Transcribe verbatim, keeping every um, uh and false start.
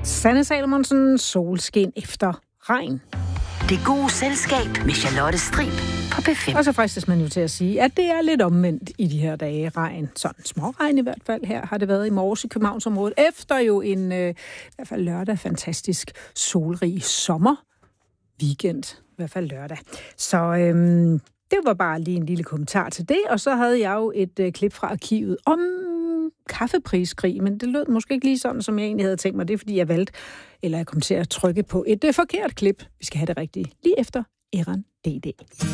Sanne Salomonsen, solskin efter regn. Det gode selskab med Charlotte Strib på B fem. Og så fristes man jo til at sige, at det er lidt omvendt i de her dage. Regn, sådan småregn i hvert fald. Her har det været i morges i Københavnsområdet, efter jo en øh, i hvert fald lørdag fantastisk solrig sommer weekend. I hvert fald lørdag. Så øhm, det var bare lige en lille kommentar til det. Og så havde jeg jo et øh, klip fra arkivet om kaffepriskrig, men det lød måske ikke lige sådan, som jeg egentlig havde tænkt mig. Det er, fordi jeg valgte, eller jeg kom til at trykke på et øh, forkert klip. Vi skal have det rigtige lige efter Eran D D.